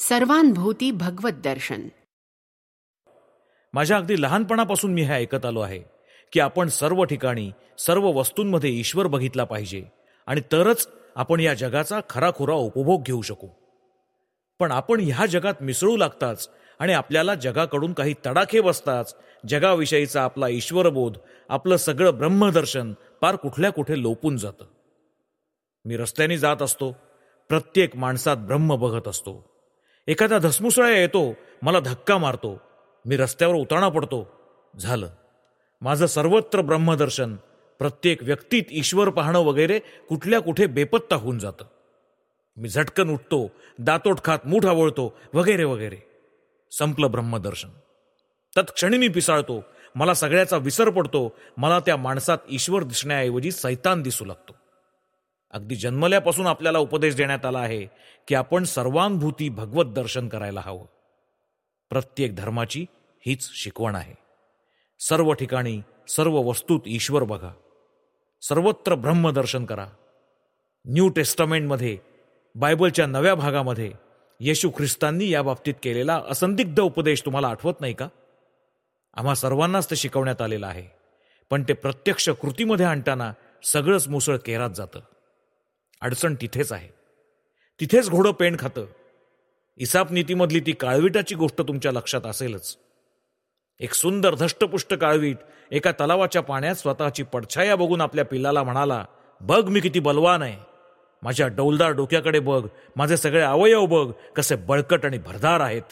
सर्वांभूती भगवत दर्शन. माझ्या अगदी लहानपणापासून मी हे ऐकत आलो आहे की आपण सर्व ठिकाणी सर्व वस्तूंमध्ये ईश्वर बघितला पाहिजे आणि तरच आपण या जगाचा खराखुरा उपभोग घेऊ शकू. पण आपण ह्या जगात मिसळू लागताच आणि आपल्याला जगाकडून काही तडाखे बसताच जगाविषयीचा आपला ईश्वरबोध, आपलं सगळं ब्रह्मदर्शन पार कुठल्या कुठे लोपून जातं. मी रस्त्याने जात असतो, प्रत्येक माणसात ब्रह्म बघत असतो. एखादा धसमुसळा येतो, मला धक्का मारतो, मी रस्त्यावर उताणा पडतो, झालं माझं सर्वत्र ब्रह्मदर्शन, प्रत्येक व्यक्तीत ईश्वर पाहणं वगैरे कुठल्या कुठे बेपत्ता होऊन जातं. मी झटकन उठतो, दातोट खात मूठ आवळतो वगैरे वगैरे. संपलं ब्रह्मदर्शन. तत्क्षणी मी पिसाळतो, मला सगळ्याचा विसर पडतो, मला त्या माणसात ईश्वर दिसण्याऐवजी सैतान दिसू लागतो. अगदी जन्मल्यापासून आपल्याला उपदेश देण्यात आला आहे की आपण सर्वांभूती भगवत दर्शन करायला हवं. प्रत्येक धर्माची हीच शिकवण आहे. सर्व ठिकाणी सर्व वस्तूत ईश्वर बघा, सर्वत्र ब्रह्मदर्शन करा. न्यू टेस्टामेंटमध्ये, बायबलच्या नव्या भागामध्ये येशू ख्रिस्तांनी या बाबतीत केलेला असंदिग्ध उपदेश तुम्हाला आठवत नाही का? आम्हा सर्वांनाच ते शिकवण्यात आलेलं आहे, पण ते प्रत्यक्ष कृतीमध्ये आणताना सगळंच मुसळ केरात जातं. अडचण तिथेच आहे. तिथेच घोडं पेंड खातं. इसाप नीतीमधली ती काळवीटाची गोष्ट तुमच्या लक्षात असेलच. एक सुंदर धष्टपुष्ट काळवीट एका तलावाच्या पाण्यात स्वतःची पडछाया बघून आपल्या पिल्लाला म्हणाला, बघ मी किती बलवान आहे, माझ्या डौलदार डोक्याकडे बघ, माझे सगळे अवयव बघ कसे बळकट आणि भरदार आहेत.